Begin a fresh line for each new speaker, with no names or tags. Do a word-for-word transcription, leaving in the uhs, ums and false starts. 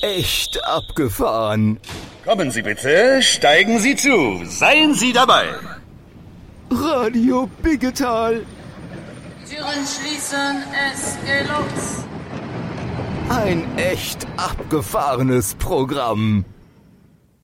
echt abgefahren.
Kommen Sie bitte, steigen Sie zu, seien Sie dabei.
Radio Biggetal.
Türen schließen, es geht los.
Ein echt abgefahrenes Programm.